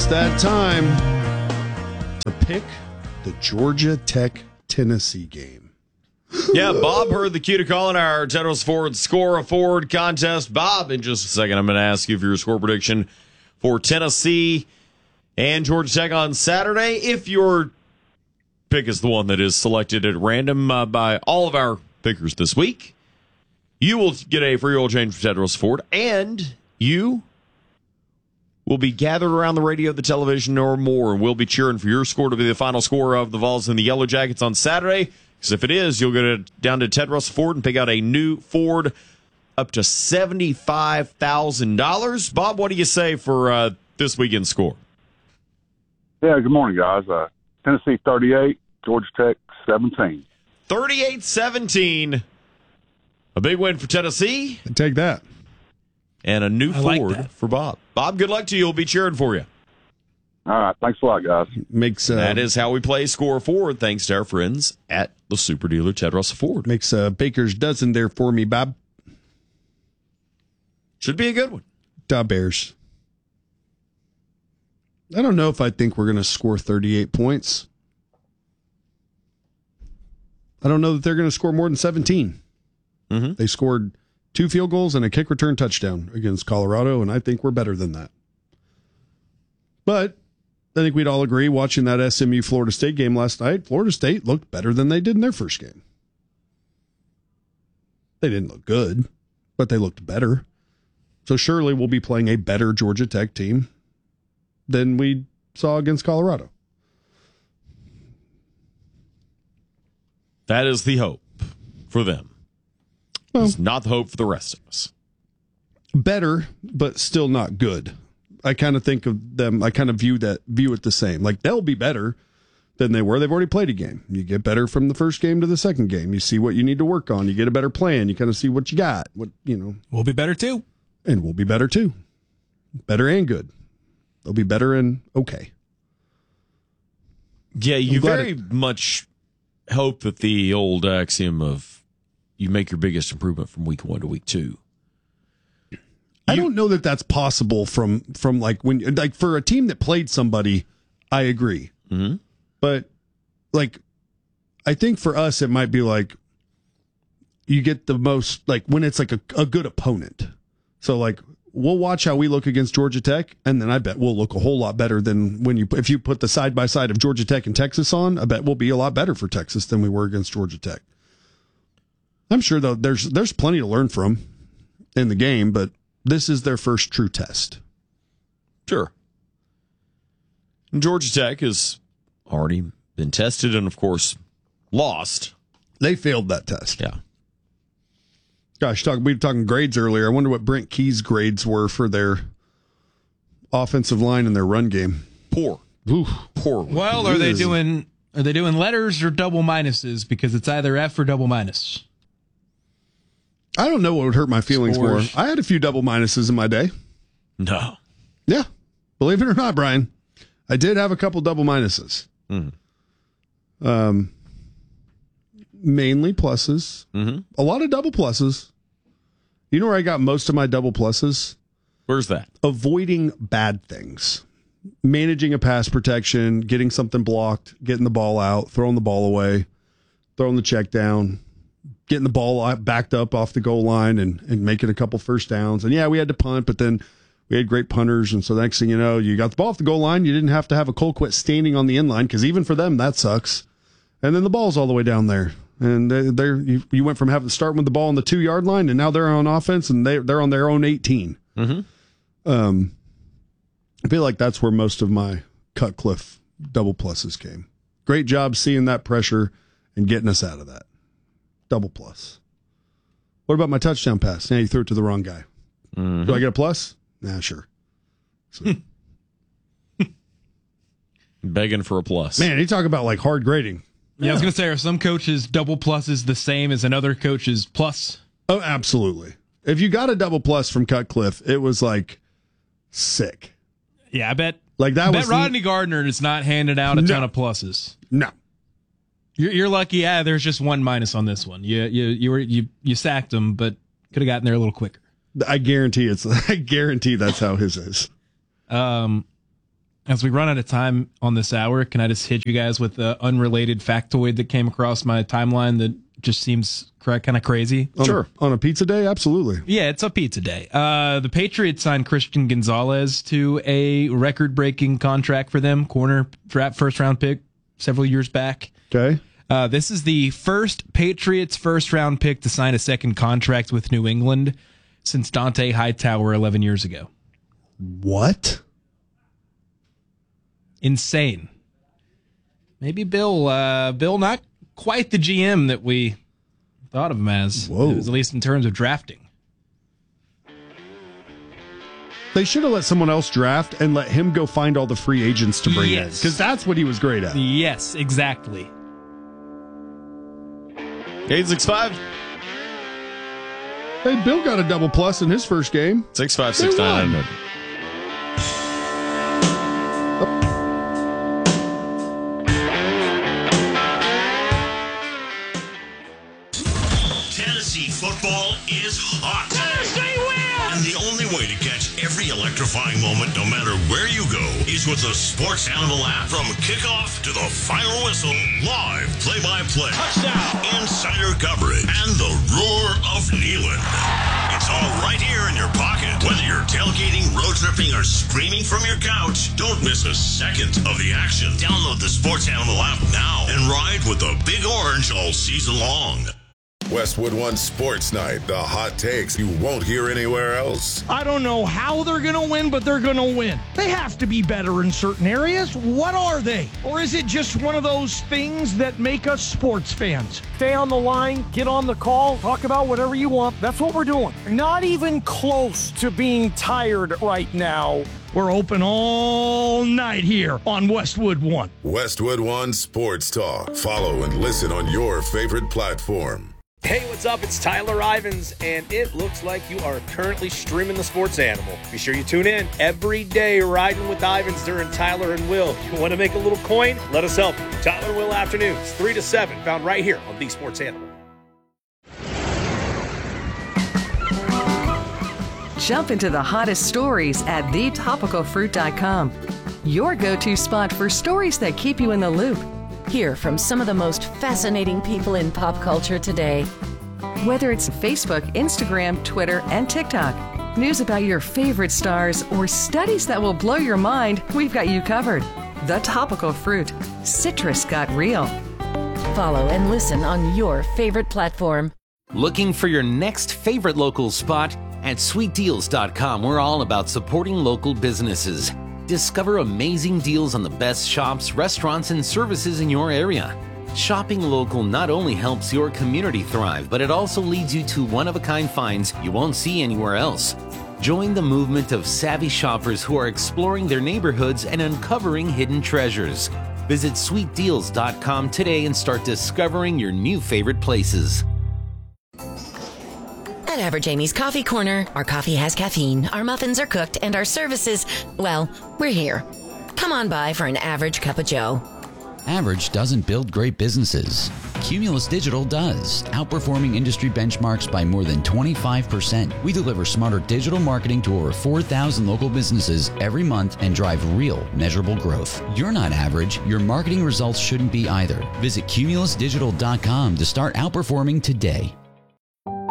that time to pick the Georgia Tech-Tennessee game. Yeah, Bob heard the cue to call in our Tedros Ford Score a Ford contest. Bob, in just a second, I'm going to ask you for your score prediction for Tennessee and Georgia Tech on Saturday. If your pick is the one that is selected at random by all of our pickers this week, you will get a free oil change from Tedros Ford, and you will be gathered around the radio, the television, or more, and we'll be cheering for your score to be the final score of the Vols and the Yellow Jackets on Saturday. Because if it is, you'll go down to Tedros Ford and pick out a new Ford up to $75,000. Bob, what do you say for this weekend's score? Yeah, good morning, guys. Tennessee 38, Georgia Tech 17. 38-17. A big win for Tennessee. Take that. And a new Ford for Bob. Bob, good luck to you. We'll be cheering for you. All right. Thanks a lot, guys. That is how we play Score Ford, thanks to our friends at the Super Dealer Tedros Ford. Makes a baker's dozen there for me, Bob. Should be a good one. Da Bears. I don't know if I think we're going to score 38 points. I don't know that they're going to score more than 17. Mm-hmm. They scored 2 field goals and a kick return touchdown against Colorado, and I think we're better than that. But I think we'd all agree, watching that SMU Florida State game last night, Florida State looked better than they did in their first game. They didn't look good, but they looked better. So surely we'll be playing a better Georgia Tech team than we saw against Colorado. That is the hope for them. Well, it's not the hope for the rest of us. Better, but still not good. I kind of think of them, I kind of view it the same. Like, they'll be better than they were. They've already played a game. You get better from the first game to the second game. You see what you need to work on. You get a better plan. You kind of see what you got. We'll be better too. And we'll be better too. Better and good. They'll be better and okay. Yeah, you very much hope that the old axiom of you make your biggest improvement from week 1 to week 2. I don't know that that's possible from like when, like, for a team that played somebody, I agree. Mm-hmm. But like, I think for us, it might be like you get the most, like, when it's like a good opponent. So like, we'll watch how we look against Georgia Tech, and then I bet we'll look a whole lot better than if you put the side by side of Georgia Tech and Texas on. I bet we'll be a lot better for Texas than we were against Georgia Tech. I'm sure though there's plenty to learn from in the game, but this is their first true test. Sure. And Georgia Tech has already been tested and, of course, lost. They failed that test. Yeah. Gosh, we were talking grades earlier. I wonder what Brent Key's grades were for their offensive line and their run game. Poor. Oof. Poor. Well, are they doing letters or double minuses? Because it's either F or double minus. I don't know what would hurt my feelings Scores. more. I had a few double minuses in my day. No. Yeah. Believe it or not, Brian, I did have a couple double minuses. Mm-hmm. Mainly pluses. Mm-hmm. A lot of double pluses. You know where I got most of my double pluses? Where's that? Avoiding bad things. Managing a pass protection, getting something blocked, getting the ball out, throwing the ball away, throwing the check down, getting the ball backed up off the goal line and making a couple first downs. And yeah, we had to punt, but then we had great punters. And so the next thing you know, you got the ball off the goal line. You didn't have to have a Colquitt standing on the end line, because even for them, that sucks. And then the ball's all the way down there. And you went from having to start with the ball on the 2-yard line, and now they're on offense, and they're on their own 18. Mm-hmm. I feel like that's where most of my Cutcliffe double pluses came. Great job seeing that pressure and getting us out of that. Double plus. What about my touchdown pass? Yeah, you threw it to the wrong guy. Mm-hmm. Do I get a plus? Nah, sure. Sweet. Begging for a plus. Man, you talk about like hard grading. Yeah, I was going to say, are some coaches' double pluses the same as another coach's plus? Oh, absolutely. If you got a double plus from Cutcliffe, it was like sick. Yeah, I bet. Like that I was bet Rodney Gardner is not handing out a ton of pluses. No. You're lucky. Yeah, there's just one minus on this one. You sacked him, but could have gotten there a little quicker. I guarantee that's how his is. How As we run out of time on this hour, can I just hit you guys with an unrelated factoid that came across my timeline that just seems kind of crazy? On a pizza day? Absolutely. Yeah, it's a pizza day. The Patriots signed Christian Gonzalez to a record-breaking contract for them, corner draft first-round pick several years back. Okay. This is the first Patriots first-round pick to sign a second contract with New England since Dante Hightower 11 years ago. What? Insane. Maybe Bill not quite the GM that we thought of him as. Whoa. At least in terms of drafting. They should have let someone else draft and let him go find all the free agents to bring in. Yes. Because that's what he was great at. Yes, exactly. 865 Hey, Bill got a double plus in his first game. 65699. Tennessee football is hot. Tennessee wins! And the only way to catch every electrifying moment, no matter where you go, is with the Sports Animal app. From kickoff to the final whistle, live play-by-play, touchdown, insider coverage, and the roar of Neyland. It's all right here in your pocket. Whether you're tailgating, road tripping, or screaming from your couch, don't miss a second of the action. Download the Sports Animal app now and ride with the Big Orange all season long. Westwood One Sports Night, the hot takes you won't hear anywhere else. I don't know how they're going to win, but they're going to win. They have to be better in certain areas. What are they? Or is it just one of those things that make us sports fans? Stay on the line, get on the call, talk about whatever you want. That's what we're doing. Not even close to being tired right now. We're open all night here on Westwood One. Westwood One Sports Talk. Follow and listen on your favorite platform. Hey, what's up? It's Tyler Ivins, and it looks like you are currently streaming the Sports Animal. Be sure you tune in every day, riding with Ivins during Tyler and Will. You want to make a little coin? Let us help you. Tyler and Will afternoons, 3 to 7, found right here on The Sports Animal. Jump into the hottest stories at thetopicalfruit.com. Your go-to spot for stories that keep you in the loop. Hear from some of the most fascinating people in pop culture today. Whether it's Facebook, Instagram, Twitter, and TikTok, news about your favorite stars, or studies that will blow your mind, we've got you covered. The Topical Fruit. Citrus got real. Follow and listen on your favorite platform. Looking for your next favorite local spot? At sweetdeals.com, we're all about supporting local businesses. Discover amazing deals on the best shops, restaurants, and services in your area. Shopping local not only helps your community thrive, but it also leads you to one-of-a-kind finds you won't see anywhere else. Join the movement of savvy shoppers who are exploring their neighborhoods and uncovering hidden treasures. Visit sweetdeals.com today and start discovering your new favorite places. At Average Amy's Coffee Corner, our coffee has caffeine, our muffins are cooked, and our services, well, we're here. Come on by for an average cup of joe. Average doesn't build great businesses. Cumulus Digital does, outperforming industry benchmarks by more than 25%. We deliver smarter digital marketing to over 4,000 local businesses every month and drive real, measurable growth. You're not average. Your marketing results shouldn't be either. Visit cumulusdigital.com to start outperforming today.